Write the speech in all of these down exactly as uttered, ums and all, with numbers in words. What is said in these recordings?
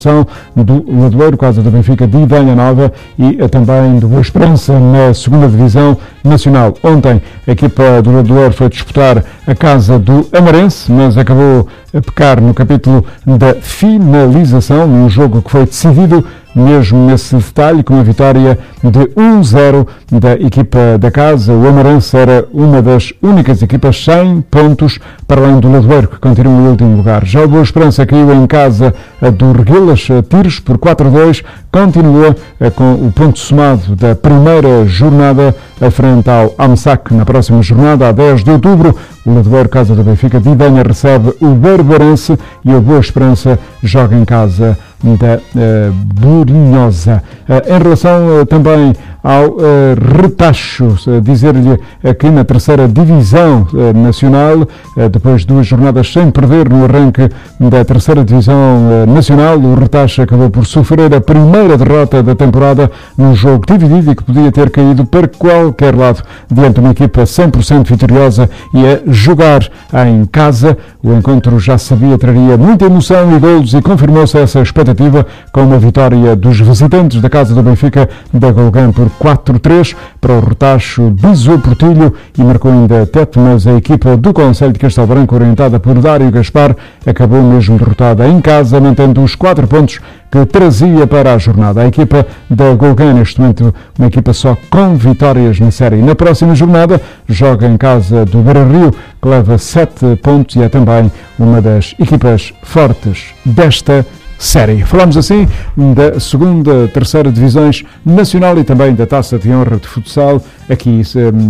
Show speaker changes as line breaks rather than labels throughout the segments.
do Ladoeiro, casa do Benfica de Idanha Nova e também do Boa Esperança na segunda Divisão Nacional. Ontem a equipa do Ladoeiro foi disputar a casa do Amarense, mas acabou a pecar no capítulo da finalização, num jogo que foi decidido mesmo nesse detalhe, com a vitória de um zero da equipa da casa. O Amarense era uma das únicas equipas sem pontos, para além do Ladoeiro, que continua no último lugar. Já o Boa Esperança caiu em casa do Reguilas, tiros por quatro a dois, continua com o ponto somado da primeira jornada, a frente ao Amsac. Na próxima jornada, a dez de outubro, o Ladoeiro, casa do Benfica de Idanha, recebe o Barbarense e o Boa Esperança joga em casa da uh, Borinhosa. Uh, em relação uh, também ao uh, retacho, uh, dizer-lhe uh, que na terceira divisão uh, nacional, uh, depois de duas jornadas sem perder no arranque da terceira divisão uh, nacional, o retacho acabou por sofrer a primeira derrota da temporada num jogo dividido e que podia ter caído para qualquer lado diante de uma equipa cem por cento vitoriosa e a jogar em casa. O encontro, já sabia, traria muita emoção e golos e confirmou-se essa expectativa com uma vitória dos visitantes da casa do Benfica da Golgã por quatro a três. Para o retacho, bisou Portilho e marcou ainda teto, mas a equipa do Concelho de Castelo Branco, orientada por Dário Gaspar, acabou mesmo derrotada em casa, mantendo os quatro pontos que trazia para a jornada. A equipa da Golgã, neste momento, uma equipa só com vitórias na série. Na próxima jornada, joga em casa do Beira-Rio, que leva sete pontos e é também uma das equipas fortes desta série. Falamos assim da segunda, terceira divisões nacional e também da Taça de Honra de Futsal, aqui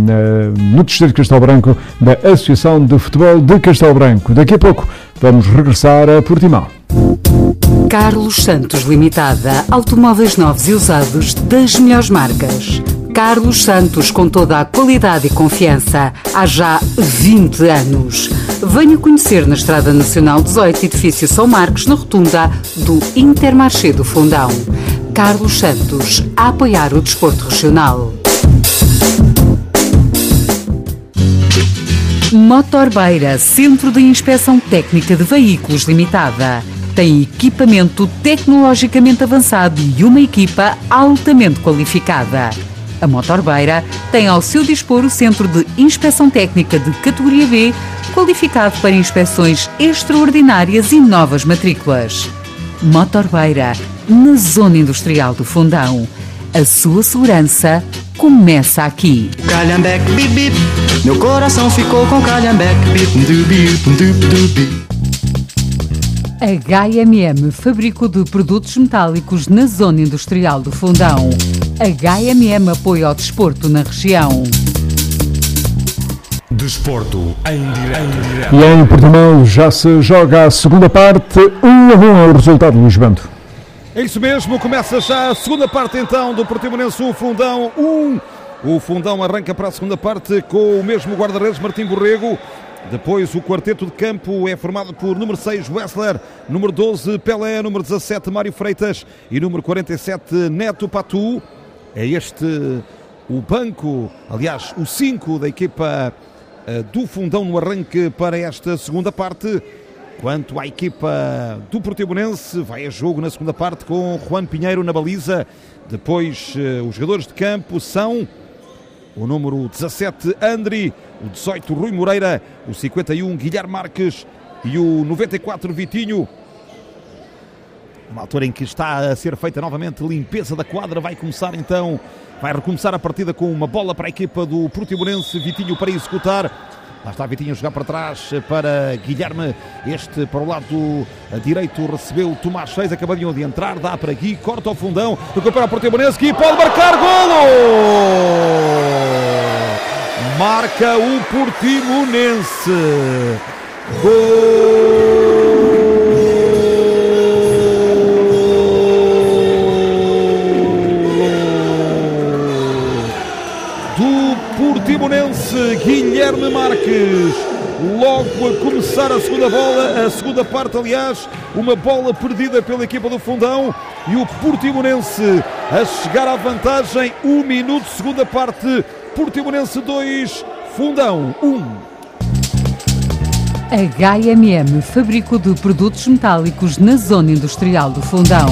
no Distrito de Castelo Branco, da Associação de Futebol de Castelo Branco. Daqui a pouco vamos regressar a Portimão.
Carlos Santos Limitada, automóveis novos e usados das melhores marcas. Carlos Santos, com toda a qualidade e confiança, há já vinte anos. Venha conhecer na Estrada Nacional dezoito, edifício São Marcos, na rotunda do Intermarché do Fundão. Carlos Santos, a apoiar o desporto regional. Motorbeira, Centro de Inspeção Técnica de Veículos Limitada. Tem equipamento tecnologicamente avançado e uma equipa altamente qualificada. A Motorbeira tem ao seu dispor o Centro de Inspeção Técnica de categoria B, qualificado para inspeções extraordinárias e novas matrículas. Motorbeira, na Zona Industrial do Fundão. A sua segurança começa aqui.
Calhambeque, bip, bip. Meu coração ficou com Calhambeque, bip, bip, bip, bip.
A H M M, fabrico de produtos metálicos na Zona Industrial do Fundão. A H M M apoia ao desporto na região.
Desporto em direto.
E em Portimão já se joga a segunda parte. um a um é o resultado, Luís Bento.
É isso mesmo, começa já a segunda parte então do Portimonense um, Fundão um. O Fundão arranca para a segunda parte com o mesmo guarda-redes Martim Borrego. Depois o quarteto de campo é formado por número seis, Wessler, número doze, Pelé, número dezassete, Mário Freitas e número quarenta e sete, Neto Patu. É este o banco, aliás, o cinco da equipa uh, do Fundão no arranque para esta segunda parte. Quanto à equipa do Portimonense, vai a jogo na segunda parte com Juan Pinheiro na baliza. Depois uh, os jogadores de campo são o número dezassete, Andri, o dezoito, Rui Moreira, o cinquenta e um, Guilherme Marques e o noventa e quatro, Vitinho. Uma altura em que está a ser feita novamente limpeza da quadra, vai começar então, vai recomeçar a partida com uma bola para a equipa do Portimonense, Vitinho para executar. Lá está Vitinho a jogar para trás para Guilherme, este para o lado direito recebeu Tomás Seis, acabadinho de entrar, dá para Gui, corta ao Fundão, recupera o Portimonense, Gui pode marcar, golo! Marca o Portimonense, gol! Portimonense, Guilherme Marques, logo a começar a segunda bola, a segunda parte aliás, uma bola perdida pela equipa do Fundão e o Portimonense a chegar à vantagem, um minuto, segunda parte, Portimonense dois, Fundão um.
H M M, fabrico de produtos metálicos na zona industrial do Fundão.